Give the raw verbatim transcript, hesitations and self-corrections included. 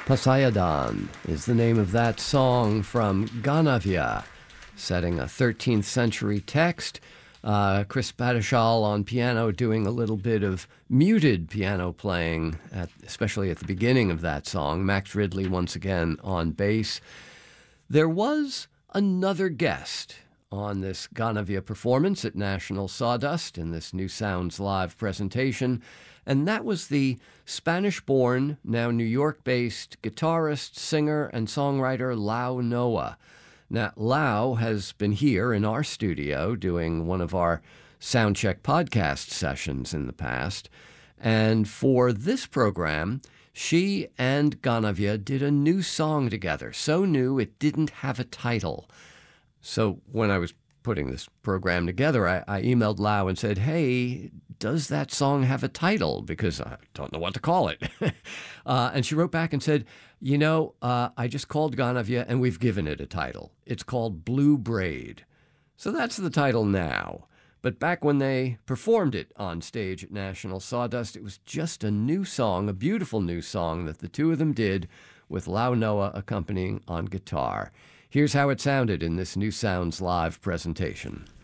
Poseidon is the name of that song from Ganavia, setting a thirteenth century text. Uh, Chris Badishal on piano doing a little bit of muted piano playing, at, especially at the beginning of that song. Max Ridley once again on bass. There was another guest on this Ganavia performance at National Sawdust in this New Sounds Live presentation, and that was the Spanish-born, now New York-based guitarist, singer, and songwriter Lau Noah. Now, Lau has been here in our studio doing one of our Soundcheck podcast sessions in the past, and for this program, she and Ganavia did a new song together, so new it didn't have a title. So when I was putting this program together, I, I emailed Lau and said, hey, does that song have a title? Because I don't know what to call it. uh, and she wrote back and said, you know, uh, I just called Ganavia and we've given it a title. It's called Blue Braid. So that's the title now. But back when they performed it on stage at National Sawdust, it was just a new song, a beautiful new song that the two of them did with Lau Noah accompanying on guitar. Here's how it sounded in this New Sounds Live presentation.